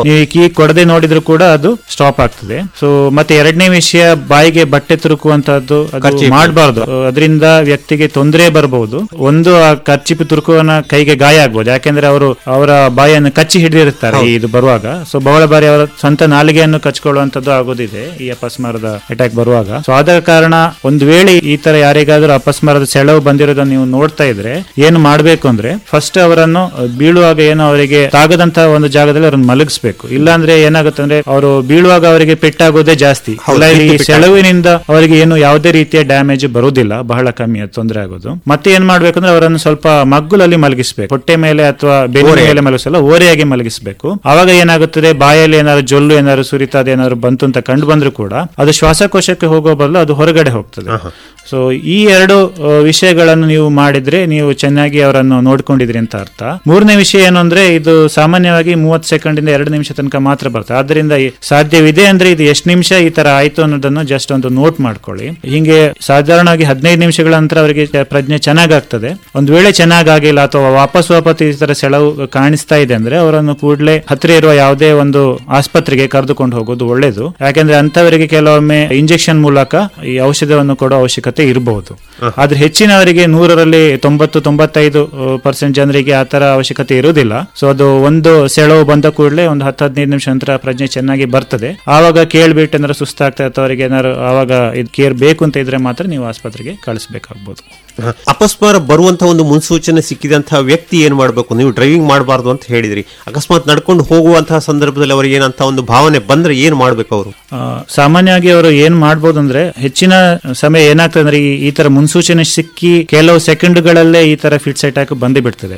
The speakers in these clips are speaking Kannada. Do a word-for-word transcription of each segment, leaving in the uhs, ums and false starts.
ನೀವು ಕೀ ಕೊಡದೆ ನೋಡಿದ್ರು ಕೂಡ ಅದು ಸ್ಟಾಪ್ ಆಗ್ತದೆ. ಸೊ ಮತ್ತೆ ಎರಡನೇ ವಿಷಯ, ಬಾಯಿಗೆ ಬಟ್ಟೆ ತುರುಕುವಂತಹದ್ದು ಅದು ಮಾಡಬಾರ್ದು. ಅದರಿಂದ ವ್ಯಕ್ತಿಗೆ ತೊಂದರೆ ಬರಬಹುದು. ಒಂದು ಆ ಕರ್ಚಿಪು ತುರುಕುವನ ಕೈಗೆ ಗಾಯ ಆಗ್ಬಹುದು, ಯಾಕೆಂದ್ರೆ ಅವರು ಅವರ ಬಾಯಿಯನ್ನು ಕಚ್ಚಿ ಹಿಡಿದಿರುತ್ತಾರೆ ಇದು ಬರುವಾಗ. ಸೊ ಬಹಳ ಬಾರಿ ಅವರ ಸ್ವಂತ ನಾಲಿಗೆಯನ್ನು ಕಚ್ಕೊಳ್ಳುವಂತದ್ದು ಆಗೋದಿದೆ ಈ ಅಪಸ್ಮಾರದ ಅಟ್ಯಾಕ್ ಬರುವಾಗ. ಸೊ ಆದ ಕಾರಣ ಒಂದು ವೇಳೆ ಈ ತರ ಯಾರಿಗಾದ್ರೂ ಅಪಸ್ಮಾರದ ಸೆಳವು ಬಂದಿರೋದನ್ನು ನೀವು ನೋಡ್ತಾ ಇದ್ರೆ ಏನು ಮಾಡ್ಬೇಕು ಅಂದ್ರೆ, ಫಸ್ಟ್ ಅವರನ್ನು ಬೀಳುವಾಗ ಏನು ಅವರಿಗೆ ತಾಗದಂತಹ ಒಂದು ಜಾಗದಲ್ಲಿ ಅವರನ್ನು ಮಲಗಿಸ್ಬೇಕು. ಇಲ್ಲಾಂದ್ರೆ ಏನಾಗುತ್ತೆ ಅಂದ್ರೆ ಅವರು ಬೀಳುವಾಗ ಅವರಿಗೆ ಪೆಟ್ಟಾಗೋದೇ ಜಾಸ್ತಿ. ಈ ಸೆಳವಿನಿಂದ ಅವರಿಗೆ ಏನು ಯಾವುದೇ ರೀತಿಯ ಡ್ಯಾಮೇಜ್ ಬರುವುದಿಲ್ಲ, ಬಹಳ ಕಮ್ಮಿ ತೊಂದರೆ ಆಗೋದು. ಮತ್ತೆ ಏನ್ ಮಾಡ್ಬೇಕಂದ್ರೆ ಅವರನ್ನು ಸ್ವಲ್ಪ ಮಗ್ಗುಲಲ್ಲಿ ಮಲಗಿಸ್ಬೇಕು, ಹೊಟ್ಟೆ ಮೇಲೆ ಅಥವಾ ಬೆನ್ನಿನ ಮೇಲೆ ಮಲಗಿಸಲ್ಲ, ಓರೆಯಾಗಿ ಮಲಗಿಸಬೇಕು. ಅವಾಗ ಏನಾಗುತ್ತದೆ, ಬಾಯಲ್ಲಿ ಏನಾದ್ರು ಜೊಲ್ಲು ಏನಾದ್ರು ಸುರಿತಾದ ಏನಾದ್ರು ಬಂತು ಅಂತ ಕಂಡು ಬಂದ್ರು ಕೂಡ ಅದು ಶ್ವಾಸಕೋಶಕ್ಕೆ ಹೋಗೋ ಬದಲು ಅದು ಹೊರಗಡೆ ಹೋಗ್ತದೆ. ಸೊ ಈ ಎರಡು ವಿಷಯಗಳನ್ನು ನೀವು ಮಾಡಿದ್ರೆ ನೀವು ಚೆನ್ನಾಗಿ ಅವರನ್ನು ನೋಡ್ಕೊಂಡಿದ್ರಿ ಅಂತ ಅರ್ಥ. ಮೂರನೇ ವಿಷಯ ಏನು ಅಂದ್ರೆ, ಇದು ಸಾಮಾನ್ಯವಾಗಿ ಮೂವತ್ತು ಸೆಕೆಂಡ್ ಇಂದ ಎರಡು ನಿಮಿಷ ತನಕ ಮಾತ್ರ ಬರ್ತದೆ. ಆದ್ರಿಂದ ಸಾಧ್ಯವಿದೆ ಅಂದ್ರೆ ಇದು ಎಷ್ಟು ನಿಮಿಷ ಈ ತರ ಆಯ್ತು ಅನ್ನೋದನ್ನು ಜಸ್ಟ್ ಒಂದು ನೋಟ್ ಮಾಡ್ಕೊಳ್ಳಿ. ಹಿಂಗೆ ಸಾಧಾರಣವಾಗಿ ಹದಿನೈದು ನಿಮಿಷಗಳ ನಂತರ ಅವರಿಗೆ ಪ್ರಜ್ಞೆ ಚೆನ್ನಾಗಾಗ್ತದೆ. ಒಂದು ವೇಳೆ ಚೆನ್ನಾಗಿಲ್ಲ ಅಥವಾ ವಾಪಸ್ ವಾಪಸ್ ಈ ತರ ಸೆಳವು ಕಾಣಿಸ್ತಾ ಇದೆ ಅಂದ್ರೆ ಅವರನ್ನು ಕೂಡಲೇ ಹತ್ತಿರ ಇರುವ ಯಾವುದೇ ಒಂದು ಆಸ್ಪತ್ರೆಗೆ ಕರೆದುಕೊಂಡು ಹೋಗೋದು ಒಳ್ಳೇದು. ಯಾಕೆಂದ್ರೆ ಅಂತವರಿಗೆ ಕೆಲವೊಮ್ಮೆ ಇಂಜೆಕ್ಷನ್ ಮೂಲಕ ಈ ಔಷಧವನ್ನು ಕೊಡೋ ಅವಶ್ಯಕತೆ ಇರಬಹುದು. ಆದ್ರೆ ಹೆಚ್ಚಿನವರಿಗೆ ನೂರರಲ್ಲಿ ತೊಂಬತ್ತು ತೊಂಬತ್ತೈದು ಪರ್ಸೆಂಟ್ ಜನರಿಗೆ ಆ ತರ ಅವಶ್ಯಕತೆ ಇರುವುದಿಲ್ಲ. ಸೊ ಅದು ಒಂದು ಸೆಳವು ಬಂದ ಕೂಡಲೇ ಒಂದು ಹತ್ತು ಹದಿನೈದು ನಿಮಿಷ ನಂತರ ಪ್ರಜ್ಞೆ ಚೆನ್ನಾಗಿ ಬರ್ತದೆ. ಆವಾಗ ಕೇಳ್ಬಿಟ್ಟು ಏನಾದ್ರು ಸುಸ್ತಾಗ್ತಾ ಇತ್ತು ಅವರಿಗೆ ಏನಾದ್ರು ಆವಾಗ ಇದು ಕೇರ್ ಬೇಕು ಅಂತ ಇದ್ರೆ ಮಾತ್ರ ನೀವು ಆಸ್ಪತ್ರೆಗೆ ಕಳಿಸಬೇಕಾಗಬಹುದು. ಅಪಸ್ಮಾರ ಬರುವಂತಹ ಒಂದು ಮುನ್ಸೂಚನೆ ಸಿಕ್ಕಿದಂತಹ ವ್ಯಕ್ತಿ ಏನ್ ಮಾಡಬೇಕು? ನೀವು ಡ್ರೈವಿಂಗ್ ಮಾಡಬಾರ್ದು ಅಂತ ಹೇಳಿದ್ರಿ, ಅಕಸ್ಮಾತ್ ನಡ್ಕೊಂಡು ಹೋಗುವಂತಹ ಸಂದರ್ಭದಲ್ಲಿ ಅವರಿಗೆ ಏನಂತ ಒಂದು ಭಾವನೆ ಬಂದ್ರೆ ಏನ್ ಮಾಡ್ಬೇಕು ಅವರು? ಸಾಮಾನ್ಯವಾಗಿ ಅವರು ಏನ್ ಮಾಡ್ಬೋದು ಅಂದ್ರೆ, ಹೆಚ್ಚಿನ ಸಮಯ ಏನಾಗ್ತದೆ ಅಂದ್ರೆ ಈ ತರ ಮುನ್ಸೂಚನೆ ಸಿಕ್ಕಿ ಕೆಲವು ಸೆಕೆಂಡ್ಗಳಲ್ಲೇ ಈ ತರ ಫಿಟ್ಸ್ ಅಟ್ಯಾಕ್ ಬಂದೇ ಬಿಡ್ತದೆ.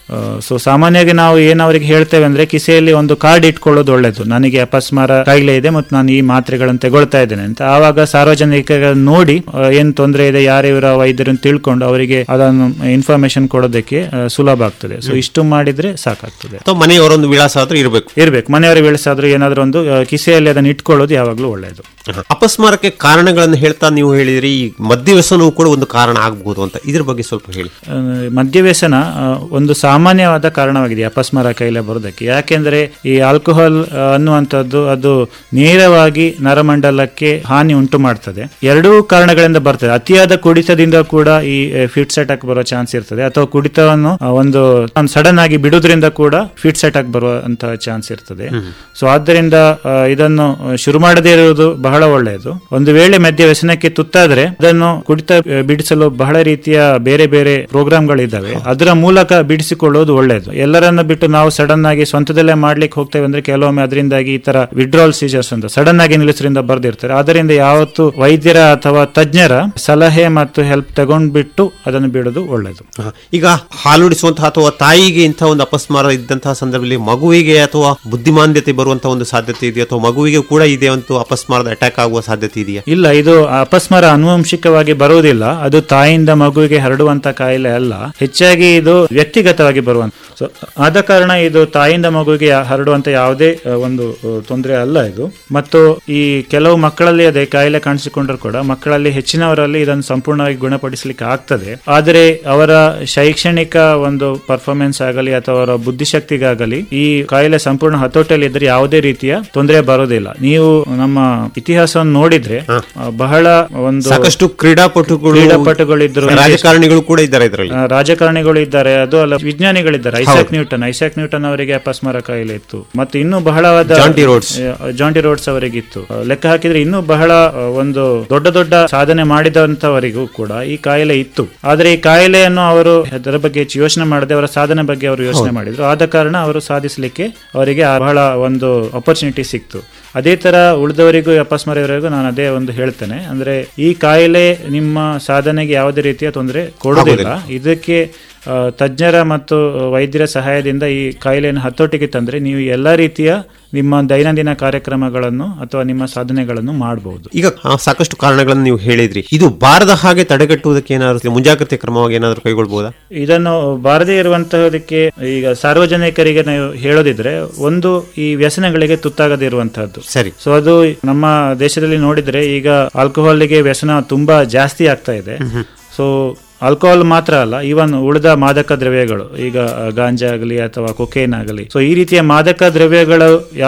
ಸೊ ಸಾಮಾನ್ಯವಾಗಿ ನಾವು ಏನ್ ಅವ್ರಿಗೆ ಹೇಳ್ತೇವೆ ಅಂದ್ರೆ, ಕಿಸೆಯಲ್ಲಿ ಒಂದು ಕಾರ್ಡ್ ಇಟ್ಕೊಳ್ಳೋದು ಒಳ್ಳೇದು. ನನಗೆ ಅಪಸ್ಮಾರ ಕಾಯಿಲೆ ಇದೆ ಮತ್ತು ನಾನು ಈ ಮಾತ್ರೆಗಳನ್ನು ತಗೊಳ್ತಾ ಇದ್ದೇನೆ ಅಂತ. ಆವಾಗ ಸಾರ್ವಜನಿಕ ನೋಡಿ ಏನ್ ತೊಂದರೆ ಇದೆ, ಯಾರಿವರ ವೈದ್ಯರನ್ನು ತಿಳ್ಕೊಂಡು ಅವರಿಗೆ ಅದನ್ನು ಇನ್ಫಾರ್ಮೇಶನ್ ಕೊಡೋದಕ್ಕೆ ಸುಲಭ ಆಗ್ತದೆ. ಸೊ ಇಷ್ಟು ಮಾಡಿದ್ರೆ ಸಾಕಾಗ್ತದೆ. ಮನೆಯವರೊಂದು ವಿಳಾಸ ಆದ್ರೂ ಇರಬೇಕು ಇರ್ಬೇಕು ಮನೆಯವರ ವಿಳಾಸ ಆದ್ರೂ ಏನಾದ್ರೂ ಒಂದು ಕಿಸೆಯಲ್ಲಿ ಅದನ್ನು ಇಟ್ಕೊಳ್ಳೋದು ಯಾವಾಗ್ಲೂ ಒಳ್ಳೇದು. ಅಪಸ್ಮಾರಕ್ಕೆ ಕಾರಣಗಳನ್ನು ಹೇಳ್ತಾ ನೀವು ಹೇಳಿದ್ರಿ, ಈ ಮದ್ಯವ್ಯಸನವೂ ಕೂಡ ಒಂದು ಕಾರಣ ಆಗಬಹುದು ಅಂತ, ಇದ್ರ ಬಗ್ಗೆ ಸ್ವಲ್ಪ ಹೇಳಿ. ಮದ್ಯವ್ಯಸನ ಒಂದು ಸಾಮಾನ್ಯವಾದ ಕಾರಣವಾಗಿದೆ ಅಪಸ್ಮಾರ ಕಾಯಿಲೆ ಬರೋದಕ್ಕೆ. ಯಾಕೆಂದ್ರೆ ಈ ಆಲ್ಕೋಹಾಲ್ ಅನ್ನುವಂಥದ್ದು ಅದು ನೇರವಾಗಿ ನರಮಂಡಲಕ್ಕೆ ಹಾನಿ ಉಂಟು ಮಾಡ್ತದೆ. ಎರಡೂ ಕಾರಣಗಳಿಂದ ಬರ್ತದೆ. ಅತಿಯಾದ ಕುಡಿತದಿಂದ ಕೂಡ ಈ ಫಿಟ್ಸ್ ಅಟ್ಯಾಕ್ ಬರೋ ಚಾನ್ಸ್ ಇರ್ತದೆ, ಅಥವಾ ಕುಡಿತವನ್ನು ಒಂದು ಸಡನ್ ಆಗಿ ಬಿಡುವುದರಿಂದ ಕೂಡ ಫಿಟ್ಸ್ ಅಟ್ಯಾಕ್ ಬರುವಂತಹ ಚಾನ್ಸ್ ಇರ್ತದೆ. ಸೊ ಆದ್ದರಿಂದ ಇದನ್ನು ಶುರು ಮಾಡದೇ ಇರುವುದು ಬಹಳ ಒಳ್ಳೆಯದು. ಒಂದು ವೇಳೆ ಮದ್ಯ ವ್ಯಸನಕ್ಕೆ ತುತ್ತಾದ್ರೆ ಅದನ್ನು ಕುಡಿತ ಬಿಡಿಸಲು ಬಹಳ ರೀತಿಯ ಬೇರೆ ಬೇರೆ ಪ್ರೋಗ್ರಾಮ್ಗಳಿದ್ದಾವೆ, ಅದರ ಮೂಲಕ ಬಿಡಿಸಿಕೊಳ್ಳುವುದು ಒಳ್ಳೆಯದು. ಎಲ್ಲರನ್ನ ಬಿಟ್ಟು ನಾವು ಸಡನ್ ಆಗಿ ಸ್ವಂತದಲ್ಲೇ ಮಾಡ್ಲಿಕ್ಕೆ ಹೋಗ್ತೇವೆ ಅಂದ್ರೆ ಕೆಲವೊಮ್ಮೆ ಅದರಿಂದಾಗಿ ಈ ತರ ವಿಡ್ರಾಲ್ ಸೀಜರ್ಸ್ ಅಂತ ಸಡನ್ ಆಗಿ ನಿಲ್ಲಿಸೋದ್ರಿಂದ ಬರ್ದಿರ್ತಾರೆ. ಅದರಿಂದ ಯಾವತ್ತು ವೈದ್ಯರ ಅಥವಾ ತಜ್ಞರ ಸಲಹೆ ಮತ್ತು ಹೆಲ್ಪ್ ತಗೊಂಡ್ಬಿಟ್ಟು ಅದನ್ನು ಬಿಡೋದು ಒಳ್ಳೆಯದು. ಈಗ ಹಾಲುಡಿಸುವಂತಹ ಅಥವಾ ತಾಯಿಗೆ ಇಂತಹ ಒಂದು ಅಪಸ್ಮಾರ ಇದ್ದಂತಹ ಸಂದರ್ಭದಲ್ಲಿ ಮಗುವಿಗೆ ಅಥವಾ ಬುದ್ಧಿಮಾಂದ್ಯತೆ ಬರುವಂತಹ ಒಂದು ಸಾಧ್ಯತೆ ಇದೆಯಾ, ಅಥವಾ ಮಗುವಿಗೆ ಕೂಡ ಇದೆ ಒಂದು ಅಪಸ್ಮಾರದ ಅಟ್ಯಾಕ್ ಆಗುವ ಸಾಧ್ಯತೆ ಇದೆಯಾ? ಇಲ್ಲ, ಇದು ಅಪಸ್ಮಾರ ಆನುವಂಶಿಕವಾಗಿ ಬರುವುದಿಲ್ಲ. ಅದು ತಾಯಿಯಿಂದ ಮಗುವಿಗೆ ಹರಡುವಂತ ಕಾಯಿಲೆ ಅಲ್ಲ, ಹೆಚ್ಚಾಗಿ ಇದು ವ್ಯಕ್ತಿಗತವಾಗಿ ಬರುವಂತ. ಸೊ ಆದ ಕಾರಣ ಇದು ತಾಯಿಯಿಂದ ಮಗುವಿಗೆ ಹರಡುವಂತ ಯಾವುದೇ ಒಂದು ತೊಂದರೆ ಅಲ್ಲ ಇದು. ಮತ್ತು ಈ ಕೆಲವು ಮಕ್ಕಳಲ್ಲಿ ಅದೇ ಕಾಯಿಲೆ ಕಾಣಿಸಿಕೊಂಡ್ರು ಕೂಡ ಮಕ್ಕಳಲ್ಲಿ ಹೆಚ್ಚಿನವರಲ್ಲಿ ಇದನ್ನು ಸಂಪೂರ್ಣವಾಗಿ ಗುಣಪಡಿಸಲಿಕ್ಕೆ ಆಗ್ತದೆ. ಆದರೆ ಅವರ ಶೈಕ್ಷಣಿಕ ಒಂದು ಪರ್ಫಾರ್ಮೆನ್ಸ್ ಆಗಲಿ ಅಥವಾ ಅವರ ಬುದ್ಧಿಶಕ್ತಿಗಾಗಲಿ ಈ ಕಾಯಿಲೆ ಸಂಪೂರ್ಣ ಹತೋಟಿಯಲ್ಲಿ ಇದ್ರೆ ಯಾವುದೇ ರೀತಿಯ ತೊಂದರೆ ಬರೋದಿಲ್ಲ. ನೀವು ನಮ್ಮ ಇತಿಹಾಸವನ್ನು ನೋಡಿದ್ರೆ ಬಹಳ ಒಂದು ಸಾಕಷ್ಟು ಕ್ರೀಡಾಪಟುಗಳು ಕ್ರೀಡಾಪಟುಗಳಿದ್ರು, ರಾಜಕಾರಣಿಗಳು ಕೂಡ ಇದ್ದಾರೆ, ಇದರಲ್ಲಿ ರಾಜಕಾರಣಿಗಳು ಇದ್ದಾರೆ, ಅದು ಅಲ್ಲ ವಿಜ್ಞಾನಿಗಳಿದ್ದಾರೆ. ಐಸಾಕ್ ನ್ಯೂಟನ್ ಐಸಾಕ್ ನ್ಯೂಟನ್ ಅವರಿಗೆ ಅಪಸ್ಮಾರ ಕಾಯಿಲೆ ಇತ್ತು. ಮತ್ತು ಇನ್ನೂ ಬಹಳವಾದ ಜಾಂಟಿ ರೋಡ್ಸ್ ಜಾಂಟಿ ರೋಡ್ಸ್ ಅವರಿಗಿತ್ತು. ಲೆಕ್ಕ ಹಾಕಿದ್ರೆ ಇನ್ನೂ ಬಹಳ ಒಂದು ದೊಡ್ಡ ದೊಡ್ಡ ಸಾಧನೆ ಮಾಡಿದಂತವರಿಗೂ ಕೂಡ ಈ ಕಾಯಿಲೆ ಇತ್ತು. ಆದ್ರೆ ಈ ಕಾಯಿಲೆಯನ್ನು ಅವರು ಅದರ ಬಗ್ಗೆ ಹೆಚ್ಚು ಯೋಚನೆ ಮಾಡದೆ ಅವರ ಸಾಧನೆ ಬಗ್ಗೆ ಅವರು ಯೋಚನೆ ಮಾಡಿದ್ರು. ಆದ ಕಾರಣ ಅವರು ಸಾಧಿಸಲಿಕ್ಕೆ ಅವರಿಗೆ ಬಹಳ ಒಂದು ಅಪರ್ಚುನಿಟಿ ಸಿಕ್ತು. ಅದೇ ತರ ಉಳಿದವರಿಗೂ ಅಪಸ್ಮಾರ ಇವರಿಗೂ ನಾನು ಅದೇ ಒಂದು ಹೇಳ್ತೇನೆ, ಅಂದ್ರೆ ಈ ಕಾಯಿಲೆ ನಿಮ್ಮ ಸಾಧನೆಗೆ ಯಾವುದೇ ರೀತಿಯ ತೊಂದರೆ ಕೊಡುವುದಿಲ್ಲ. ಇದಕ್ಕೆ ತಜ್ಞರ ಮತ್ತು ವೈದ್ಯರ ಸಹಾಯದಿಂದ ಈ ಕಾಯಿಲೆಯನ್ನು ಹತೋಟಿಗೆ ತಂದ್ರೆ ನೀವು ಎಲ್ಲಾ ರೀತಿಯ ನಿಮ್ಮ ದೈನಂದಿನ ಕಾರ್ಯಕ್ರಮಗಳನ್ನು ಅಥವಾ ನಿಮ್ಮ ಸಾಧನೆಗಳನ್ನು ಮಾಡಬಹುದು. ಈಗ ಸಾಕಷ್ಟು ಕಾರಣಗಳನ್ನು ನೀವು ಹೇಳಿದ್ರಿ, ಇದು ಬಾರದ ಹಾಗೆ ತಡೆಗಟ್ಟುವುದಕ್ಕೆ ಏನಾದ್ರು ಮುಂಜಾಗ್ರತೆ ಕ್ರಮವಾಗಿ ಏನಾದ್ರು ಕೈಗೊಳ್ಳಬಹುದಾ? ಇದನ್ನು ಬಾರದೇ ಇರುವಂತಹದಕ್ಕೆ ಈಗ ಸಾರ್ವಜನಿಕರಿಗೆ ನಾವು ಹೇಳೋದಿದ್ರೆ, ಒಂದು ಈ ವ್ಯಸನಗಳಿಗೆ ತುತ್ತಾಗದೇ ಇರುವಂತಹದ್ದು. ಸರಿ. ಸೊ ಅದು ನಮ್ಮ ದೇಶದಲ್ಲಿ ನೋಡಿದ್ರೆ ಈಗ ಆಲ್ಕೋಹಾಲ್ಗೆ ವ್ಯಸನ ತುಂಬಾ ಜಾಸ್ತಿ ಆಗ್ತಾ ಇದೆ. ಸೊ ಆಲ್ಕೋಹಾಲ್ ಮಾತ್ರ ಅಲ್ಲ, ಈವನ್ ಉಳಿದ ಮಾದಕ ದ್ರವ್ಯಗಳು, ಈಗ ಗಾಂಜಾ ಆಗಲಿ ಅಥವಾ ಕೊಕೇನ್ ಆಗಲಿ, ಸೊ ಈ ರೀತಿಯ ಮಾದಕ ದ್ರವ್ಯಗಳು